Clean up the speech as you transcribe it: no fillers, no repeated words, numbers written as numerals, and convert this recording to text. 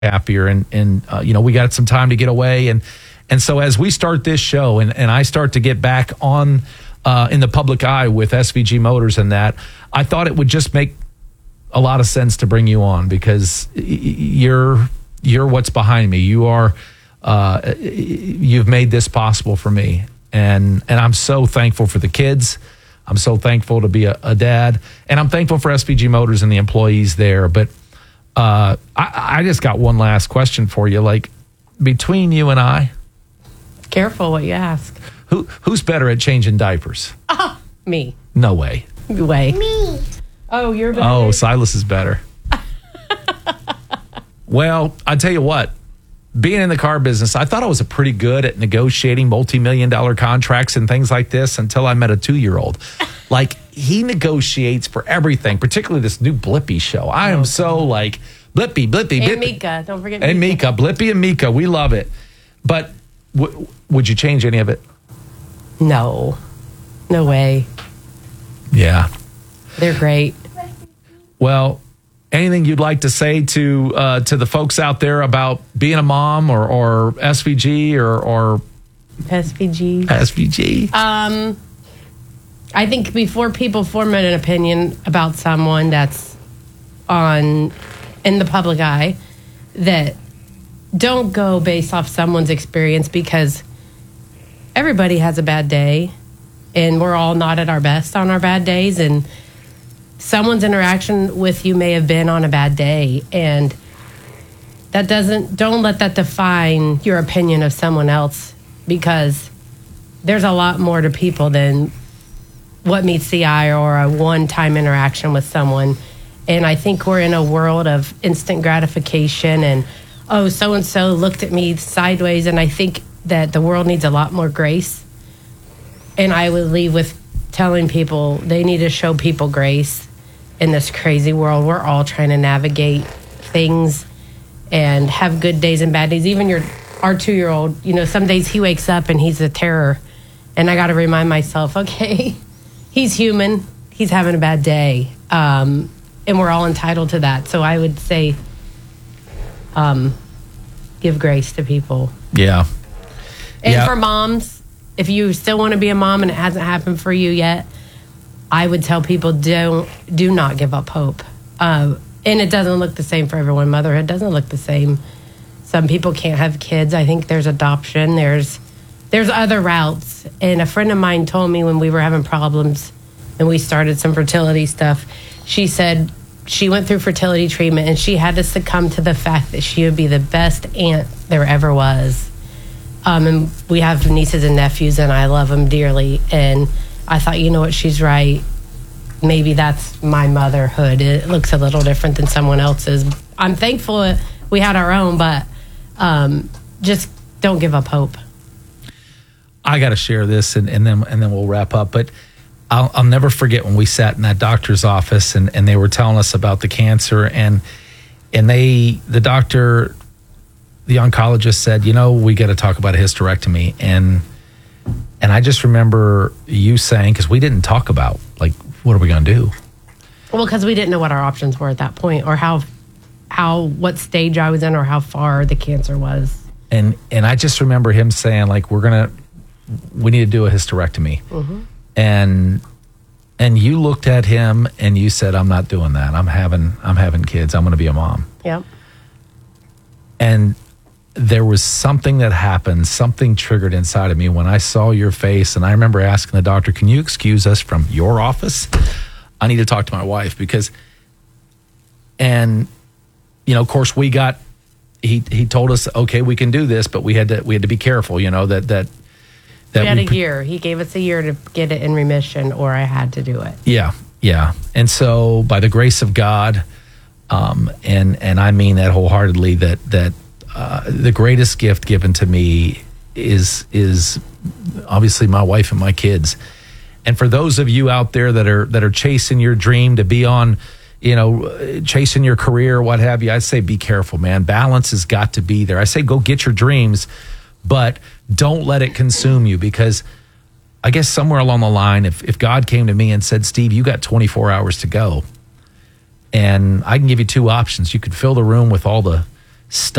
happier. And we got some time to get away. And so as we start this show and I start to get back on in the public eye with SVG Motors and that, I thought it would just make a lot of sense to bring you on because you're what's behind me. You are, you've made this possible for me. And I'm so thankful for the kids. I'm so thankful to be a dad, and I'm thankful for SVG Motors and the employees there. But I just got one last question for you. Like, between you and I, careful what you ask. Who's better at changing diapers? Me. No way. Me. Oh, you're better. Oh, Silas is better. Well, I tell you what. Being in the car business, I thought I was pretty good at negotiating multi-million-dollar contracts and things like this until I met a 2-year-old. Like, he negotiates for everything, particularly this new Blippi show. I am so like, Blippi. And Mika. Don't forget Mika. And Mika. Blippi and Mika. We love it. But would you change any of it? No. No way. Yeah. They're great. Well, anything you'd like to say to the folks out there about being a mom or SVG or SVG? SVG. I think before people form an opinion about someone that's in the public eye, that don't go based off someone's experience because everybody has a bad day and we're all not at our best on our bad days, and someone's interaction with you may have been on a bad day, and don't let that define your opinion of someone else, because there's a lot more to people than what meets the eye or a one-time interaction with someone. And I think we're in a world of instant gratification and, oh, so-and-so looked at me sideways, and I think that the world needs a lot more grace. And I would leave with telling people they need to show people grace in this crazy world. We're all trying to navigate things and have good days and bad days. Even our 2-year-old, some days he wakes up and he's a terror. And I got to remind myself, okay, he's human. He's having a bad day. And we're all entitled to that. So I would say give grace to people. Yeah. And for moms, if you still want to be a mom and it hasn't happened for you yet, I would tell people do not give up hope. And it doesn't look the same for everyone. Motherhood doesn't look the same. Some people can't have kids. I think there's adoption. There's other routes. And a friend of mine told me when we were having problems and we started some fertility stuff, she said she went through fertility treatment and she had to succumb to the fact that she would be the best aunt there ever was. And we have nieces and nephews, and I love them dearly. And I thought, you know what, she's right. Maybe that's my motherhood. It looks a little different than someone else's. I'm thankful we had our own, but just don't give up hope. I got to share this, and then we'll wrap up. But I'll never forget when we sat in that doctor's office, and they were telling us about the cancer, and the doctor, the oncologist said, we got to talk about a hysterectomy. And I just remember you saying, because we didn't talk about, like, what are we going to do? Well, because we didn't know what our options were at that point, or what stage I was in, or how far the cancer was. And I just remember him saying, like, we need to do a hysterectomy. Mm-hmm. And you looked at him and you said, I'm not doing that. I'm having kids. I'm going to be a mom. Yep. And there was something that happened, something triggered inside of me when I saw your face. And I remember asking the doctor, can you excuse us from your office? I need to talk to my wife of course he told us, okay, we can do this, but we had to be careful, that we had a year. He gave us a year to get it in remission, or I had to do it. Yeah. Yeah. And so by the grace of God, and I mean that wholeheartedly, that the greatest gift given to me is obviously my wife and my kids. And for those of you out there that are chasing your dream to be on, chasing your career, what have you, I say be careful, man. Balance has got to be there. I say go get your dreams, but don't let it consume you, because I guess somewhere along the line, if God came to me and said, Steve, you got 24 hours to go, and I can give you 2 options. You could fill the room with all the stop.